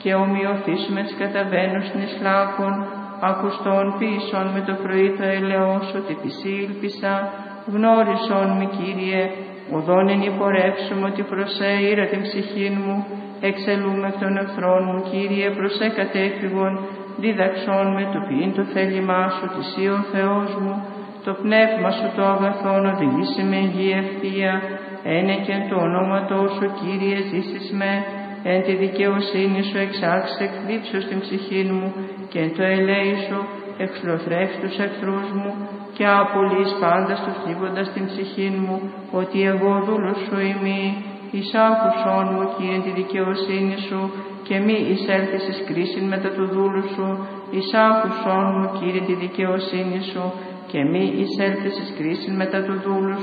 και ομοιωθήσουμε τις καταβαίνους εις λάκων, ακουστών ποιησών με το πρωί το ελαιός, ότι της ήλπισα, γνώρισον μη Κύριε, οδόν εν υπορεύσουμε ότι προσέ ήρα την ψυχήν μου, εξελούμε εκ των εχθρών μου, Κύριε, προσέ κατέφυγον, δίδαξόν με το ποιήν το θέλημά σου, της ή ο Θεός μου, το πνεύμα σου το αγαθόν οδηγήσει με γη ευθεία, ένεκεν το ονόματό σου, Κύριε, ζήσεις με, εν τη δικαιοσύνη σου εξάξε εκδίψεως την ψυχήν μου, και εν το ελέη σου εξλοθρεύς τους εχθρούς μου, και απολύεις πάντα τους θλίβοντας την ψυχήν μου, ότι εγώ δούλος σου είμαι. Εισάκουσόν μου, Κύριε, τη δικαιοσύνη σου, και μη εισέλθεις εις κρίσιν μετά του δούλου σου. Εισάκουσόν μου, Κύριε, τη δικαιοσύνη σου, και μη εισέλθεις εις κρίσιν μετά του δούλου